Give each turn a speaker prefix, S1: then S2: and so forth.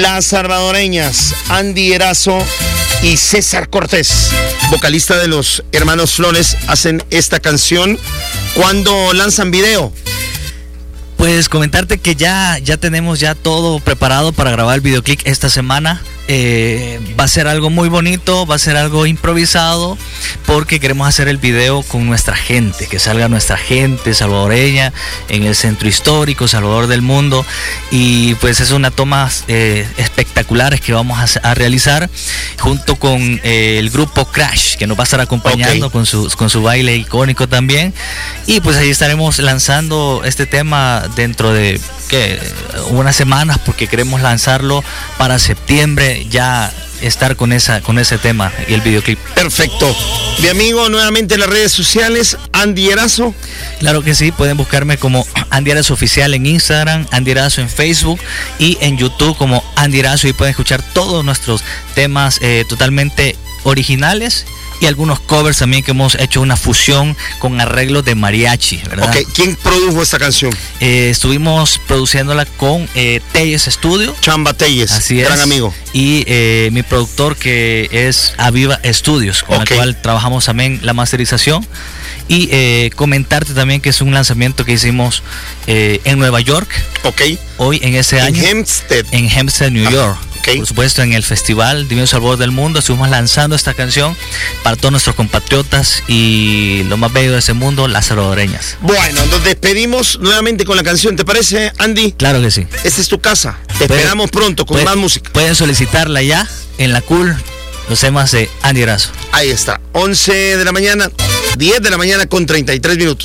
S1: Las salvadoreñas Andy Erazo y César Cortés, vocalista de los Hermanos Flores, hacen esta canción. ¿Cuándo lanzan video?
S2: Pues comentarte que ya tenemos ya todo preparado para grabar el videoclip esta semana. Va a ser algo muy bonito, va a ser algo improvisado, porque queremos hacer el video con nuestra gente, que salga nuestra gente salvadoreña en el centro histórico, Salvador del mundo, y pues es una toma espectaculares que vamos a realizar junto con el grupo Crash, que nos va a estar acompañando con su baile icónico también, y pues ahí estaremos lanzando este tema dentro de unas semanas, porque queremos lanzarlo para septiembre, ya estar con ese tema y el videoclip.
S1: Perfecto. Mi amigo, nuevamente en las redes sociales, Andy Erazo.
S2: Claro que sí, pueden buscarme como Andy Erazo Oficial en Instagram, Andy Erazo en Facebook y en YouTube como Andy Erazo, y pueden escuchar todos nuestros temas totalmente originales y algunos covers también, que hemos hecho una fusión con arreglos de mariachi, ¿verdad?
S1: Ok, ¿quién produjo esta canción?
S2: Estuvimos produciéndola con Telles Studio.
S1: Chamba Telles,
S2: así
S1: gran
S2: es,
S1: amigo.
S2: Y mi productor, que es Aviva Studios, con el cual trabajamos también la masterización. Y comentarte también que es un lanzamiento que hicimos en Nueva York.
S1: Ok.
S2: Hoy en ese año.
S1: En
S2: Hempstead, New York.
S1: Okay.
S2: Por supuesto, en el Festival Divino Salvador del Mundo estuvimos lanzando esta canción para todos nuestros compatriotas y lo más bello de ese mundo, las salvadoreñas.
S1: Bueno, nos despedimos nuevamente con la canción, ¿te parece, Andy?
S2: Claro que sí.
S1: Esta es tu casa. Te esperamos pronto con más música.
S2: Pueden solicitarla ya en la Cool, los temas de Andy Erazo.
S1: Ahí está, 11 de la mañana, 10 de la mañana con 33 minutos.